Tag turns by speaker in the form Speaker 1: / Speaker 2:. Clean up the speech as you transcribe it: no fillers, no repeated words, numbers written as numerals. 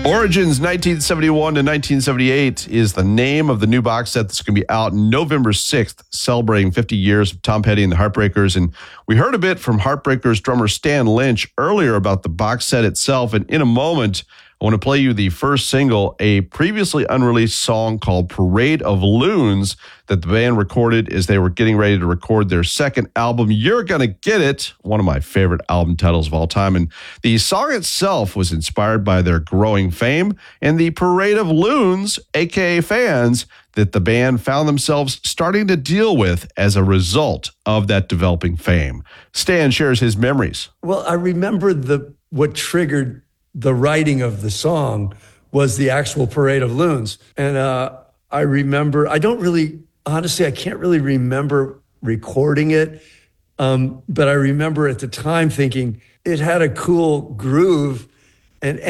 Speaker 1: Origins 1971 to 1978 is the name of the new box set that's going to be out November 6th, celebrating 50 years of Tom Petty and the Heartbreakers. And we heard a bit from Heartbreakers drummer Stan Lynch earlier about the box set itself. And in a moment, I want to play you the first single, a previously unreleased song called Parade of Loons that the band recorded as they were getting ready to record their second album, You're Gonna Get It, one of my favorite album titles of all time. And the song itself was inspired by their growing fame and the Parade of Loons, aka fans, that the band found themselves starting to deal with as a result of that developing fame. Stan shares his memories.
Speaker 2: Well, I remember what triggered the writing of the song was the actual Parade of Loons. And I remember, honestly, I can't really remember recording it. But I remember at the time thinking it had a cool groove. And